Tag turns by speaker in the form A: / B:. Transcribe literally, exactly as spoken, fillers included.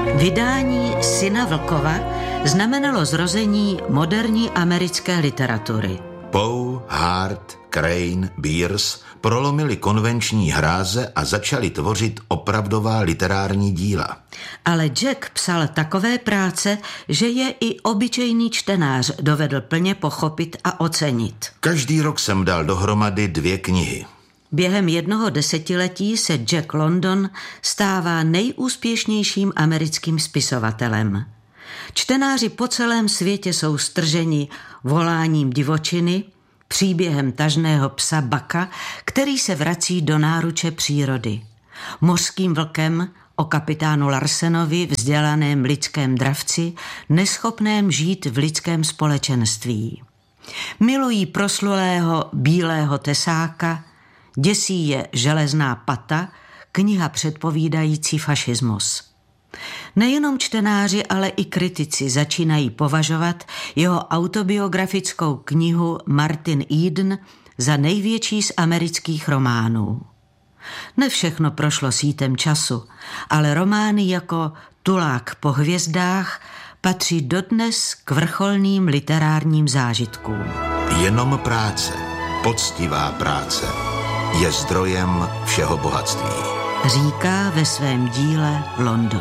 A: Vydání Syna Vlkova znamenalo zrození moderní americké literatury.
B: Poe, Hart, Crane, Bierce prolomili konvenční hráze a začali tvořit opravdová literární díla.
A: Ale Jack psal takové práce, že je i obyčejný čtenář dovedl plně pochopit a ocenit.
B: Každý rok jsem dal dohromady dvě knihy.
A: Během jednoho desetiletí se Jack London stává nejúspěšnějším americkým spisovatelem. Čtenáři po celém světě jsou strženi voláním divočiny, příběhem tažného psa Bucka, který se vrací do náruče přírody, mořským vlkem o kapitánu Larsenovi, vzdělaném lidském dravci, neschopném žít v lidském společenství. Milují proslulého bílého tesáka, děsí je Železná pata, kniha předpovídající fašismus. Nejenom čtenáři, ale i kritici začínají považovat jeho autobiografickou knihu Martin Eden za největší z amerických románů. Ne všechno prošlo sítem času, ale romány jako Tulák po hvězdách patří dodnes k vrcholným literárním zážitkům.
B: Jenom práce, poctivá práce, je zdrojem všeho bohatství.
A: Říká ve svém díle London.